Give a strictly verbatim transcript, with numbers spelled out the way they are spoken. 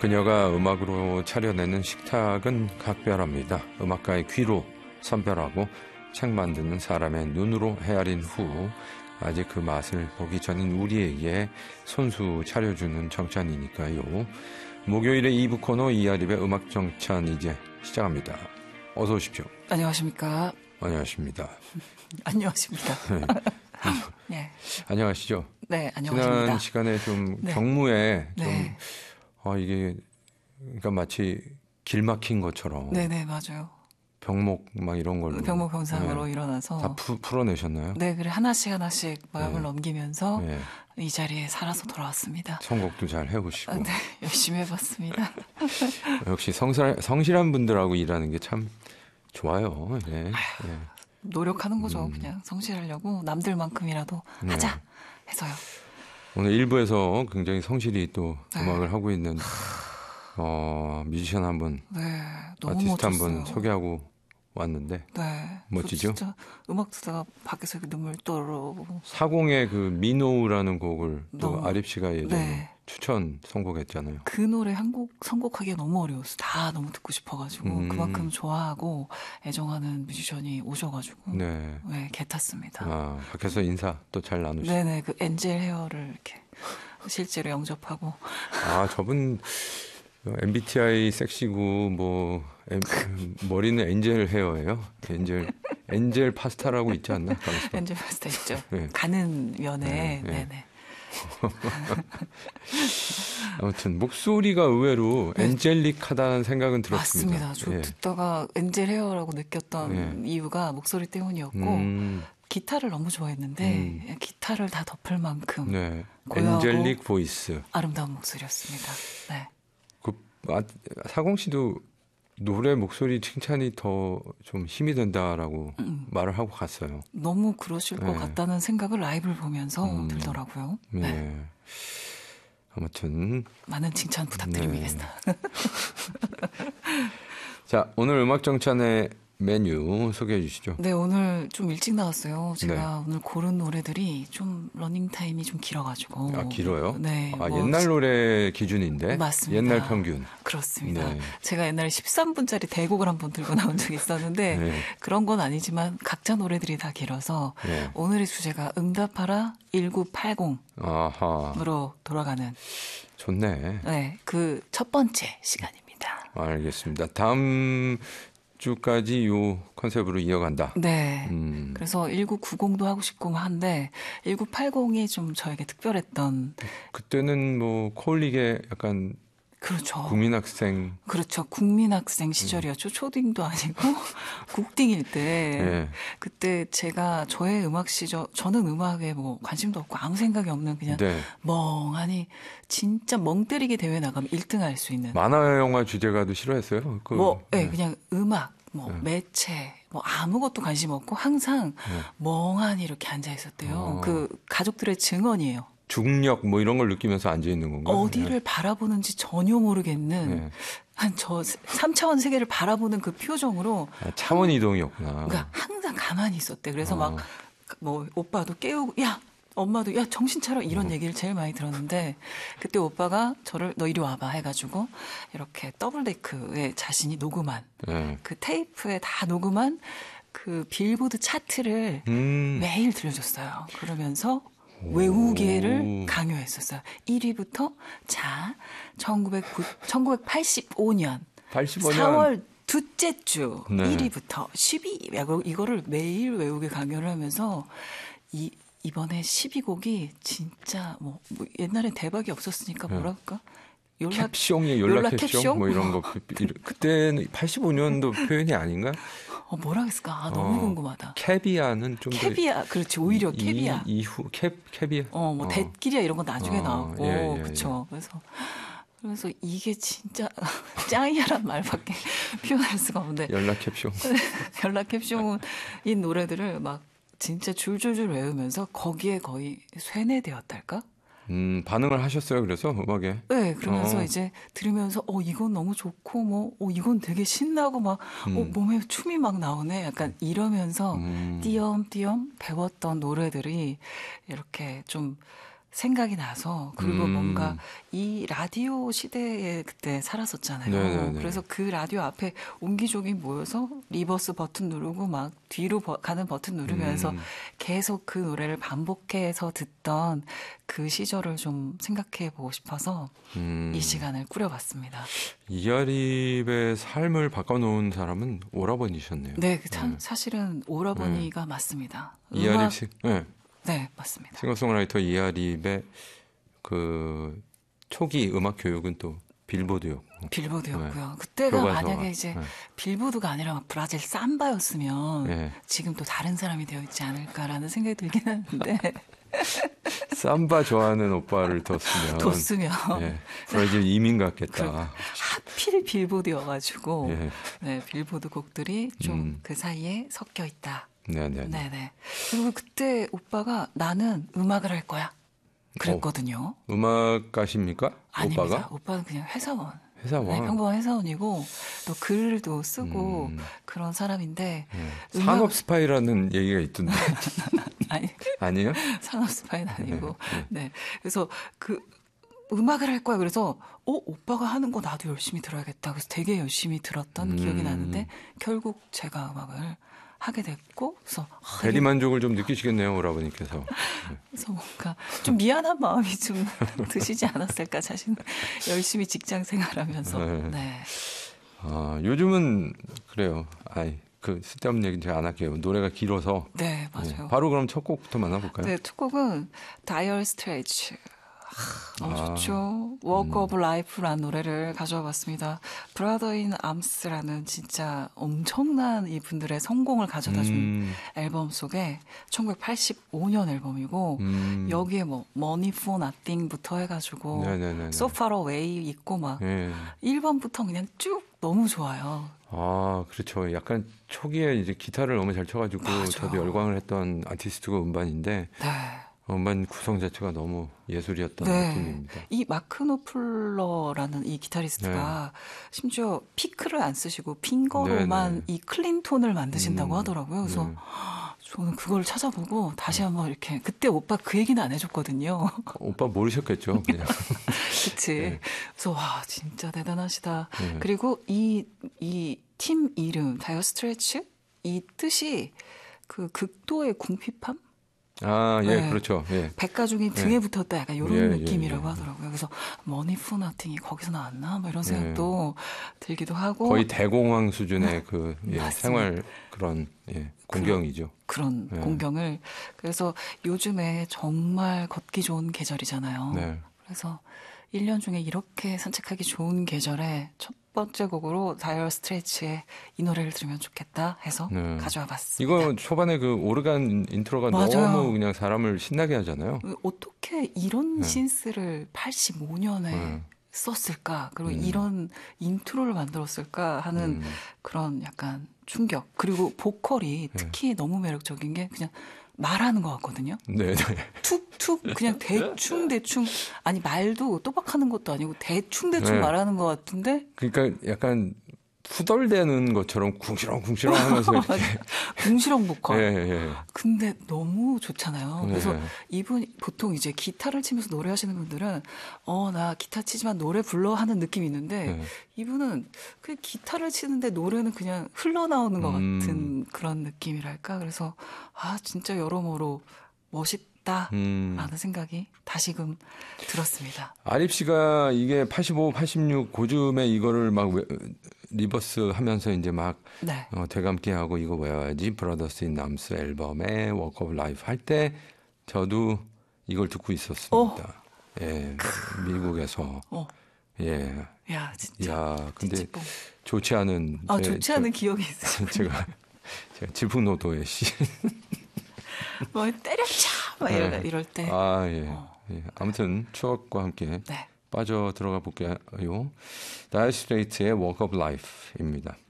그녀가 음악으로 차려내는 식탁은 각별합니다. 음악가의 귀로 선별하고 책 만드는 사람의 눈으로 헤아린 후 아직 그 맛을 보기 전인 우리에게 손수 차려주는 정찬이니까요. 목요일의 이 부 코너 이하립의 음악정찬 이제 시작합니다. 어서 오십시오. 안녕하십니까. 안녕하십니다. 안녕하십니다. 네. 네. 안녕하시죠. 네, 안녕하십니다. 지난 시간에 좀 네. 경무에 좀 네. 어, 이게 그러니까 마치 길 막힌 것처럼 네네, 맞아요. 병목 막 이런 걸로 병목 병상으로 네. 일어나서 다 푸, 풀어내셨나요? 네, 그래 하나씩 하나씩 마음을 네. 넘기면서 네. 이 자리에 살아서 돌아왔습니다. 선곡도 잘 해오시고 아, 네, 열심히 해봤습니다. 역시 성실, 성실한 분들하고 일하는 게 참 좋아요. 네. 네. 노력하는 거죠. 음. 그냥 성실하려고 남들만큼이라도 네. 하자 해서요. 오늘 일부에서 굉장히 성실히 또 네. 음악을 하고 있는 어, 뮤지션 한 분, 네, 너무 아티스트 한 멋졌어요. 분 소개하고 왔는데 네, 멋지죠? 진짜 음악 듣다가 밖에서 이렇게 눈물 떨어오고. 사공의 그 미노우라는 곡을 또 너무- 아립 씨가 예전에 네. 추천 선곡했잖아요. 그 노래 한 곡 선곡하기가 너무 어려웠어. 다 너무 듣고 싶어가지고 음. 그만큼 좋아하고 애정하는 뮤지션이 오셔가지고 네, 네. 개 탔습니다. 아, 밖에서 인사 또 잘 나누시고. 네네, 그 엔젤 헤어를 이렇게 실제로 영접하고. 아, 저분 엠비티아이 섹시고 뭐 엠, 머리는 엔젤 헤어예요. 엔젤 엔젤 파스타라고 있지 않나? 방송? 엔젤 파스타 있죠. 네. 가는 면에 네, 네. 네네. 아무튼 목소리가 의외로 네. 엔젤릭하다는 생각은 들었습니다. 맞습니다. 저 예. 듣다가 엔젤 헤어라고 느꼈던 네. 이유가 목소리 때문이었고 음, 기타를 너무 좋아했는데 음. 기타를 다 덮을 만큼 네. 고요하고 엔젤릭 보이스. 아름다운 목소리였습니다. 네. 그 아, 사공 씨도 노래 목소리 칭찬이 더 좀 힘이 된다라고 음. 말을 하고 갔어요. 너무 그러실 것 네. 같다는 생각을 라이브를 보면서 음. 들더라고요. 네. 네. 아무튼 많은 칭찬 부탁드립니다. 네. 자, 오늘 음악 정찬의 메뉴 소개해 주시죠. 네, 오늘 좀 일찍 나왔어요. 제가 오늘 고른 노래들이 좀 러닝 타임이 좀 길어가지고. 아, 길어요? 네. 아, 뭐 옛날 노래 기준인데. 맞습니다. 옛날 평균. 그렇습니다. 네. 제가 옛날에 십삼 분짜리 대곡을 한번 들고 나온 적이 있었는데 네. 그런 건 아니지만 각자 노래들이 다 길어서 네. 오늘의 주제가 응답하라 천구백팔십으로 아하. 돌아가는 좋네. 네, 그 첫 번째 시간입니다. 알겠습니다. 다음 주까지 요 컨셉으로 이어간다. 네. 음. 그래서 천구백구십도 하고 싶고 한데 천구백팔십이 좀 저에게 특별했던. 그때는 뭐 코올릭의 약간 그렇죠. 국민학생. 그렇죠. 국민학생 시절이었죠. 초딩도 아니고 국딩일 때. 네. 그때 제가 저의 음악 시절, 저는 음악에 뭐 관심도 없고 아무 생각이 없는 그냥 네. 멍하니 진짜 멍 때리기 대회 나가면 일 등 할 수 있는. 만화 영화 주제가도 싫어했어요. 그, 뭐, 네, 네. 그냥 음악, 뭐 네. 매체, 뭐 아무것도 관심 없고 항상 네. 멍하니 이렇게 앉아 있었대요. 어. 그 가족들의 증언이에요. 중력 뭐 이런 걸 느끼면서 앉아 있는 건가요? 어디를 바라보는지 전혀 모르겠는 네. 한 저 삼 차원 세계를 바라보는 그 표정으로 아, 차원 이동이었구나. 그러니까 항상 가만히 있었대. 그래서 어. 막 뭐 오빠도 깨우고 야 엄마도 야 정신 차려 이런 어. 얘기를 제일 많이 들었는데 그때 오빠가 저를 너 이리 와봐 해가지고 이렇게 더블데크에 자신이 녹음한 네. 그 테이프에 다 녹음한 그 빌보드 차트를 음. 매일 들려줬어요. 그러면서 외우기를 오. 강요했었어요. 일 위부터 자 천구백구, 천구백팔십오 년 팔십오 년. 사월 둘째 주 네. 일 위부터 십이 위 이거를 매일 외우게 강요를 하면서 이 이번에 십이 곡이 진짜 뭐, 뭐 옛날에 대박이 없었으니까 네. 뭐랄까 연락 캡숑이 연락, 연락 캡숑? 캡숑? 뭐 이런 거 그- 이런- 그때는 팔십오 년도 표현이 아닌가? 어, 뭐라 했을까? 아, 너무 어, 궁금하다. 캐비아는 좀 더 캐비아 그렇지 오히려 이- 캐비아. 이후 캐 캐비아. 어, 뭐, 대끼리야 이런 건 나중에 어, 나왔고, 예, 예, 그쵸. 그래서, 그래서 이게 진짜 짱이야란 말밖에 표현할 수가 없는데, 연락 캡숑. 연락 캡숑은 이 노래들을 막 진짜 줄줄줄 외우면서 거기에 거의 쇠뇌되었달까? 음, 반응을 하셨어요. 그래서 음악에. 네, 그러면서 어. 이제 들으면서, 어, 이건 너무 좋고, 뭐, 어, 이건 되게 신나고, 막, 어, 음. 몸에 춤이 막 나오네. 약간 이러면서 음. 띄엄띄엄 배웠던 노래들이 이렇게 좀 생각이 나서 그리고 음. 뭔가 이 라디오 시대에 그때 살았었잖아요. 네네네. 그래서 그 라디오 앞에 옹기종기 모여서 리버스 버튼 누르고 막 뒤로 버, 가는 버튼 누르면서 음. 계속 그 노래를 반복해서 듣던 그 시절을 좀 생각해 보고 싶어서 음. 이 시간을 꾸려봤습니다. 이하립의 삶을 바꿔놓은 사람은 오라버니셨네요. 네, 참 사실은 오라버니가 네. 맞습니다. 이하립 음악, 씨, 네. 네, 맞습니다. 싱어송라이터 이하립의 그 초기 음악 교육은 또 빌보드였고. 빌보드였고요. 네. 그때가 교과서가. 만약에 이제 네. 빌보드가 아니라 막 브라질 삼바였으면 네. 지금 또 다른 사람이 되어 있지 않을까라는 생각이 들긴 하는데 삼바 좋아하는 오빠를 뒀으면 뒀으면 예, 브라질 이민 그 같겠다. 하필 빌보드여가지고 예. 네, 빌보드 곡들이 좀 그 음. 사이에 섞여 있다. 네네. 네네. 그리고 그때 오빠가 나는 음악을 할 거야. 그랬거든요. 어, 음악가십니까? 아닙니다. 오빠가? 오빠는 그냥 회사원. 회사원. 네, 평범한 회사원이고 또 글도 쓰고 음. 그런 사람인데 예. 음악- 산업 스파이라는 얘기가 있던데. 아니 아니에요? 산업 스파이는 아니고 네, 네. 그래서 그 음악을 할 거야. 그래서 어 오빠가 하는 거 나도 열심히 들어야겠다. 그래서 되게 열심히 들었던 음. 기억이 나는데 결국 제가 음악을 하게 됐고 그래서 아, 대리 이게- 만족을 좀 느끼시겠네요, 오라버니께서. 그래서 뭔가 좀 미안한 마음이 좀 드시지 않았을까. 사실 열심히 직장 생활하면서 네. 네. 아, 요즘은 그래요. 아이, 그 쓸데없는 얘기는 제가 안 할게요. 노래가 길어서. 네, 예, 맞아요. 바로 그럼 첫 곡부터 만나볼까요? 네, 첫 곡은 다이얼 스트레이츠. 너무 아, 좋죠. Walk of Life라는 노래를 가져와 봤습니다. Brother in Arms라는 진짜 엄청난 이분들의 성공을 가져다 준 음, 앨범 속에 천구백팔십오 년 앨범이고 음. 여기에 뭐 Money for Nothing부터 해가지고 네네네네. So Far Away 있고 막 예. 일 번부터 그냥 쭉 너무 좋아요. 아, 그렇죠. 약간 초기에 이제 기타를 너무 잘 쳐가지고 맞아요. 저도 열광을 했던 아티스트가 음반인데 네. 음반 구성 자체가 너무 예술이었던 네. 느낌입니다. 이 마크 노플러라는 이 기타리스트가 심지어 피크를 안 쓰시고 핑거로만 네, 네. 이 클린 톤을 만드신다고 음, 하더라고요. 그래서 네. 저는 그걸 찾아보고 다시 한번 이렇게 그때 오빠 그 얘기는 안 해줬거든요. 오빠 모르셨겠죠, 그냥. 그치. 네. 그래서 와 진짜 대단하시다. 네. 그리고 이 이 팀 이름 다이어 스트레치 이 뜻이 그 극도의 궁핍함? 아, 예, 네. 그렇죠. 예. 백가죽이 등에 예. 붙었다 약간 이런 예, 예, 느낌이라고 예. 하더라고요. 그래서 머니 포 나팅이 거기서 나왔나? 뭐 이런 생각도 들기도 하고 거의 대공황 수준의 그 예, 맞습니다. 생활 그런 예, 공경이죠. 그런 네. 공경을 그래서 요즘에 정말 걷기 좋은 계절이잖아요. 네. 그래서 일 년 중에 이렇게 산책하기 좋은 계절에 첫 번째 곡으로 다이얼 스트레치의 이 노래를 들으면 좋겠다 해서 네. 가져와 봤습니다. 이거 초반에 그 오르간 인트로가 맞아요. 너무 그냥 사람을 신나게 하잖아요. 어떻게 이런 네. 신스를 팔십오 년에 네. 썼을까? 그리고 음. 이런 인트로를 만들었을까 하는 음. 그런 약간 충격. 그리고 보컬이 특히 너무 매력적인 게 그냥 말하는 것 같거든요. 네, 네. 툭툭 그냥 대충 대충 아니 말도 또박하는 것도 아니고 대충 대충 네. 말하는 것 같은데 그러니까 약간 후덜대는 것처럼 궁시렁궁시렁 하면서 이렇게. 궁시렁 보컬. 예, 예. 근데 너무 좋잖아요. 그래서 네. 이분 보통 이제 기타를 치면서 노래하시는 분들은 어 나 기타 치지만 노래 불러 하는 느낌이 있는데 네. 이분은 그 기타를 치는데 노래는 그냥 흘러나오는 것 음. 같은 그런 느낌이랄까. 그래서 아 진짜 여러모로 멋있다라는 음. 생각이 다시금 들었습니다. 아립 씨가 이게 팔십오, 팔십육 고쯤에 이거를 막 외- 리버스 하면서 이제 막 네. 어, 되감기 하고 이거 외워야지 브라더스 인 남스 앨범에 워크 오브 라이프 할 때 저도 이걸 듣고 있었습니다. 예, 미국에서 어. 예, 야 진짜. 야, 근데 찌찌뽕. 좋지 않은 아 제- 좋지 않은 기억이 있어요. 저, 제가 제가 질풍노도의 시. 뭐 때려쳐 막 네. 이럴, 이럴 때. 아 예. 어. 예. 아무튼 추억과 함께 네. 빠져 들어가 볼게요. 다이어 스트레이트의 워크 오브 라이프입니다.